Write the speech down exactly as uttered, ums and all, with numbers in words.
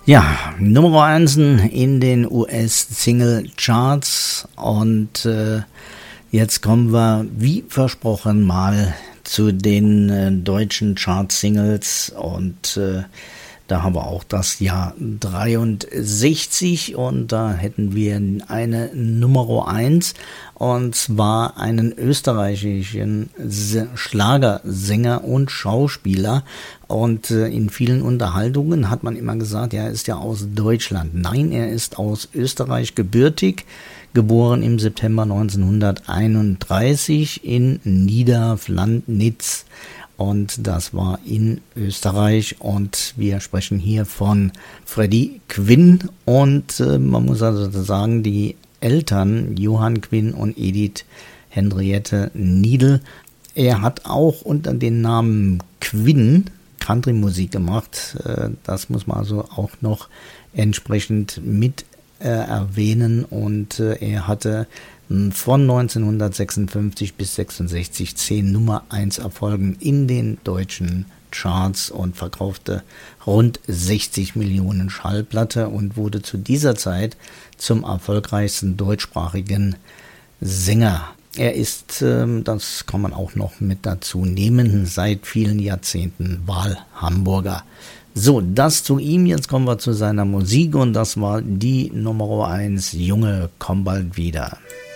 Ja, Nummer eins in den U S-Single-Charts und äh, jetzt kommen wir, wie versprochen, mal zu den äh, deutschen Chart-Singles und äh, da haben wir auch das Jahr dreiundsechzig und da hätten wir eine Nummer eins und zwar einen österreichischen Schlagersänger und Schauspieler und äh, in vielen Unterhaltungen hat man immer gesagt, ja, er ist ja aus Deutschland. Nein, er ist aus Österreich gebürtig, geboren im September neunzehnhunderteinunddreißig in Niederflannitz. Und das war in Österreich und wir sprechen hier von Freddie Quinn und äh, man muss also sagen, die Eltern Johann Quinn und Edith Henriette Niedl. Er hat auch unter dem Namen Quinn Country-Musik gemacht, äh, das muss man also auch noch entsprechend mit äh, erwähnen und äh, er hatte von neunzehnhundertsechsundfünfzig bis sechsundsechzig zehn Nummer eins Erfolgen in den deutschen Charts und verkaufte rund sechzig Millionen Schallplatte und wurde zu dieser Zeit zum erfolgreichsten deutschsprachigen Sänger. Er ist, das kann man auch noch mit dazu nehmen, seit vielen Jahrzehnten Wahlhamburger. So, das zu ihm. Jetzt kommen wir zu seiner Musik und das war die Nummer eins, Junge, komm bald wieder.